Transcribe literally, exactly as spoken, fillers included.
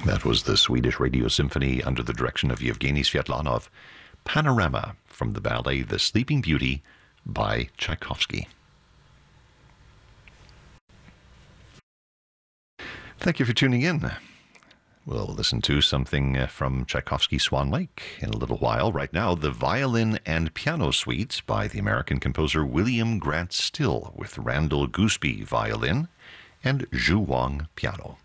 That was the Swedish Radio Symphony under the direction of Yevgeny Svetlanov. Panorama from the ballet The Sleeping Beauty by Tchaikovsky. Thank you for tuning in. We'll listen to something from Tchaikovsky's Swan Lake in a little while. Right now, the Violin and Piano Suite by the American composer William Grant Still with Randall Gooseby violin and Zhu Wang piano.